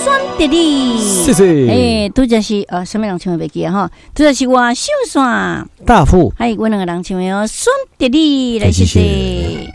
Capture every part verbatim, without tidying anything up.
选择你， 谢谢。 哎，拄就是呃，什么人唱的袂记啊？哈，拄就是我秀山大富， 还有我两个人唱的哦，选择你来，谢谢。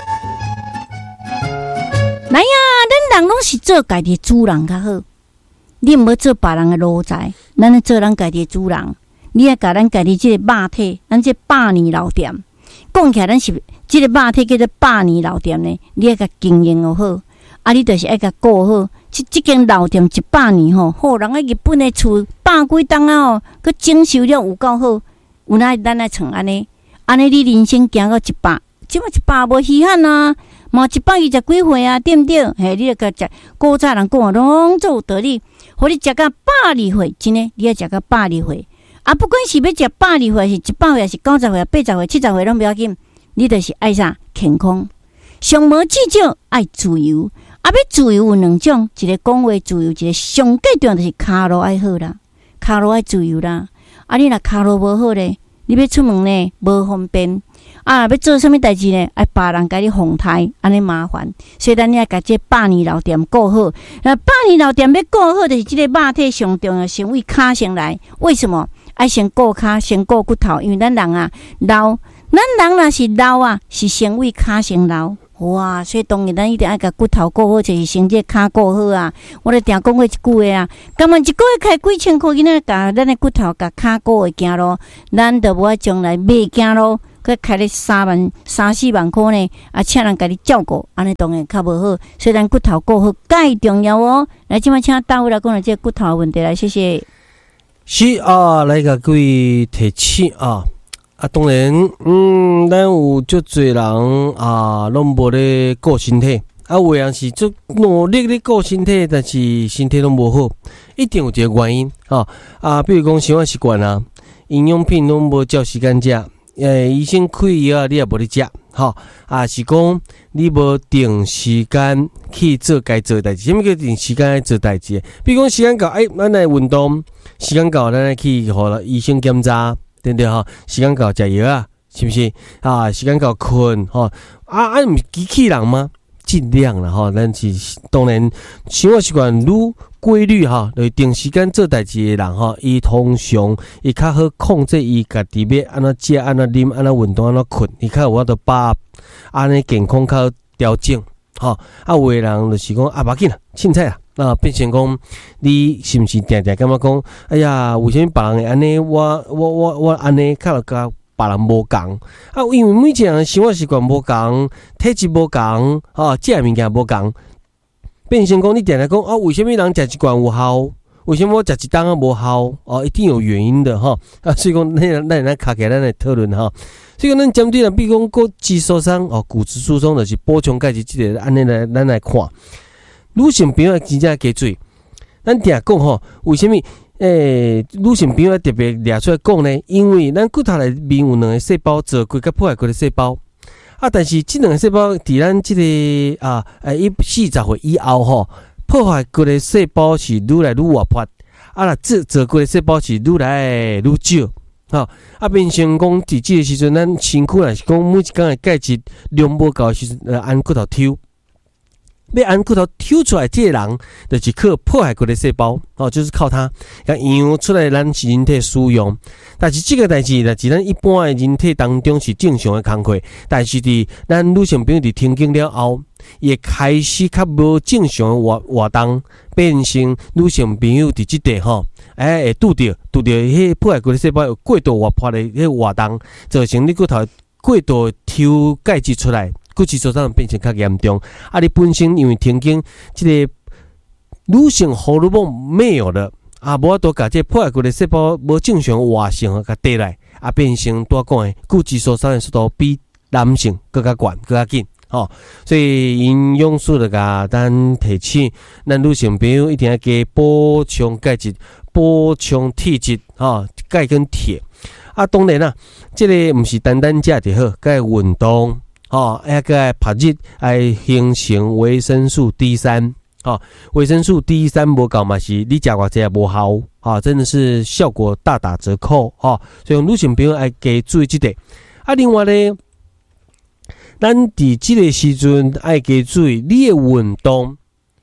来呀，咱人拢是做家己主人较好，你毋要做别人的奴才，咱咧做咱家己主人。你要甲咱家己即个肉体，咱这百年老店，讲起来咱是即个肉体叫做百年老店呢，你要甲经营又好，啊，你就是爱甲顾好。即即间老店一百年吼，好人啊！日本的厝百几栋啊吼，佮整修了有够好，有哪咱来创安尼？安尼你人生行到一百，即摆一百无稀罕啊，嘛一百二十几岁啊，对毋对？嘿，你著甲食古早人讲拢做有道理，互你食到百二岁，真诶，你要食到百二岁。啊，不管是要食百二岁，是一百岁，是九十岁、八十岁、七十岁，拢不要紧。你就是爱啥健康，上无至少爱自由。啊，要自由有两种，一个讲话自由，一个上最重要就是骹路爱好啦，骹路爱自由啦。啊，你若骹路无好咧，你要出门咧无方便。啊，要做啥物代志咧，爱别人甲你奉台，安尼麻烦。所以咱要甲这百年老店顾好。那百年老店要顾好，就是这个肉体上重要，先为骹先来。为什么？爱先顾骹，先顾骨头，因为咱人啊老，咱人若是老啊，是先为骹先老。哇！所以当然咱一定爱甲骨头顾好，就是先这骹顾好啊。我咧定讲过一句话啊，干嘛一个月开几千块，囡仔甲咱的骨头甲骹顾会行咯，咱就无爱将来袂行咯。佮开咧三万、三四万块呢，啊，请人甲你照顾，安尼当然较无好。所以咱骨头顾好介重要哦。来，即摆请大卫来讲下这骨头的问题来，谢谢。 是啊，来甲各位提醒啊。啊，当然，嗯，咱有足侪人啊，拢无咧顾身体，啊，有诶人是足努力咧顾身体，但是身体拢无好，一定有一个原因啊。啊，比如讲生活习惯啊，营养品拢无照时间食，诶，医生开药你也无咧食，吼啊，是讲你无定时间去做该做诶代志。什么叫定时间来做代志？比如讲时间到，哎，咱来运动，时间到，咱来去互医生检查。对不对哈？时间到食药啊，是不是啊？时间到困哈啊啊！唔机器人吗？尽量啦哈，咱是当然生活习惯愈规律哈，就是定时间做代志的人哈，伊通常伊较好控制伊家己要安怎食、安怎啉、安怎运动、安怎困，伊较有法度把安尼健康较调整哈。啊，有的人就是讲啊，无要紧啦，凊彩啦。啊，变成讲，你是毋是定定感觉讲，哎呀，为什么别人会安尼，我我我我安尼，较甲别人无共啊？因为每一个人生活习惯无共，体质无共，啊，食物件无共，变成讲你定定讲啊，为什么人食一罐有效？为什么我食一档啊无效？哦，一定有原因的哈。啊，所以讲，咱咱咱卡起来，咱来讨论哈。所以讲，咱针对了，比如讲骨质疏松哦，骨质疏松就是补充钙质，这个安尼来，咱来看。女性朋友真正加水，咱定讲吼，为什么？诶、欸，女性朋友特别列出来讲呢？因为咱骨头内面有两个细胞，做骨甲破坏骨的细胞啊。但是这两个细胞伫咱这个啊，诶，一四十岁以后吼，破坏骨的细胞是愈来愈活泼，啊啦，做做骨的细胞是愈来愈少。吼啊，变成讲伫这个时阵，咱身躯若是讲每一工的钙质量无够时阵，呃，按骨头抽。要按骨头抽出来，这个人就是靠破坏骨的细胞哦，就是靠它，甲养出来咱人体使用。但是这个代志，就是咱一般的人体当中是正常的工课，但是伫咱女性朋友伫停经了后，也开始较无正常的活活动，变成女性朋友伫即块吼，哎会拄着拄着迄破坏骨的细胞有过度活泼的迄活动，造成你骨头过度抽钙质出来。骨质疏松变成较严重，啊！你本身因为停经，这个女性荷尔蒙没有了，啊，无法度甲这破坏骨的细胞无正常活性甲带来，啊，变成多讲的骨质疏松的速度比男性更加悬、更加紧，哦。所以营养素就甲咱提醒，咱女性朋友一定要加补充钙质、补充铁质，哦，钙跟铁。啊，当然啦，这个毋是单单食就好，该运动。哦，还个拍日爱形成维生素 D 三，哦，维生素 D 三无够嘛是你食偌济也无效，啊，真的是效果大打折扣，哦，所以女性朋友爱加注意这点。啊，另外咧，咱伫这个时阵爱加注意，你的运动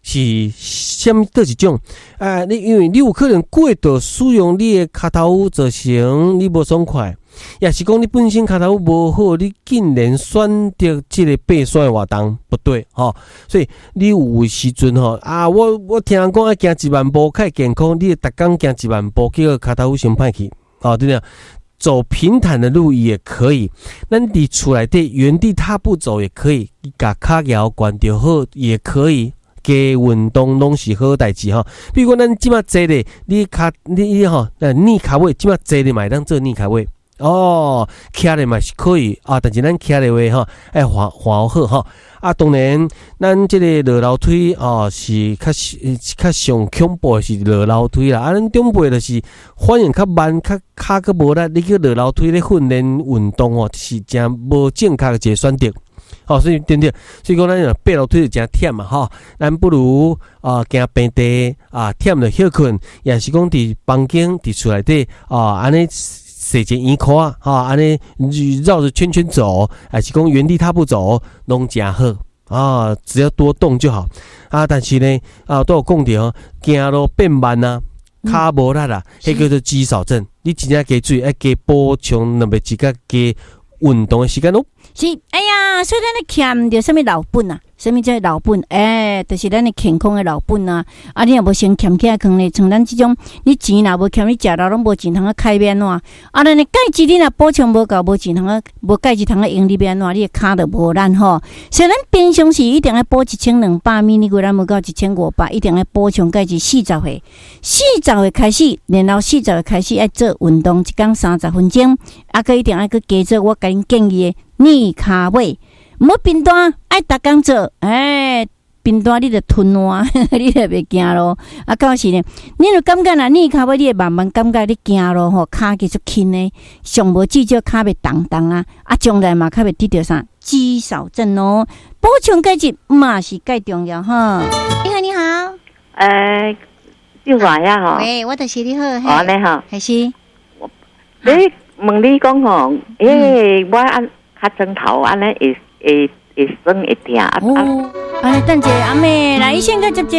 是什么倒一种？啊，你因为你有可能过度使用你的骹头骨，造成你无爽快，也是讲你本身骹头骨无好，你竟然选择这个爬山的活动，不对吼、哦。所以你有时阵吼啊，我我听人讲要行一万步较健康，你逐工行一万步，结果骹头骨先歹去，哦，对不对？走平坦的路也可以，咱伫厝内底原地踏步走也可以，你把脚摇关就好也可以。加运动拢是好代志吼，比如讲咱即马坐咧，你骹你你吼，呃逆骹位，即马坐咧嘛当做逆骹位哦，徛咧嘛是可以啊，但是咱徛咧话吼，爱滑滑好吼。啊，当然，咱即个落楼梯哦，是较较上恐怖的是落楼梯啦。啊，咱长辈就是反应较慢，较骹较无力，你去落楼梯咧训练运动哦，是真无正确的一个选择。哦，所以对对，所以讲咱爬楼梯就真忝嘛，吼、哦，咱不如啊行平地啊，忝就休困，也是讲伫房间伫厝内底啊，安尼洗一圆裤啊，哈，安尼绕着圈圈走，还是讲原地踏步走，拢真好啊，只要多动就好啊。但是呢，啊都有讲到，行路变慢啊，骹无力啦，迄、嗯、叫做肌少症。你真正加注意，要加补充两百几个加运动的时间咯。 是，哎呀，所以咱咧欠着什么老本啊？什么叫老本？哎，就是咱的健康的老本啊！啊，你若无先欠起来，可能像咱这种，你钱若无欠，你食了拢无钱通啊开免怎？啊，咱的钙质你若补充无够，无钱通啊，无钙质通啊用你免怎？你的骹就无力吼。所以咱平常时一定要补一千两百米，你果咱无到一千五百，一定要补充钙质四十岁，四十岁开始，然后四十岁开始要做运动，一天三十分钟，啊，个一定要去加做我甲恁建议的逆骹位。唔好平单，爱逐工做，哎，平单你着吞烂，你着袂惊咯。啊，到时呢，你著感觉啦，逆骹位你会慢慢感觉你行咯吼，骹继续轻呢，上无至少骹袂重重啊，啊，将来嘛较袂得到啥肌少症哦。补充钙质嘛是介重要哈。你好，你好， 呃，你话呀吼， 喂，我就是你好， 哦，你好， 还是， 你问你讲吼，诶，我按较枕头安尼会会会酸一点啊。 哦，啊，等者阿妹来，先个接接。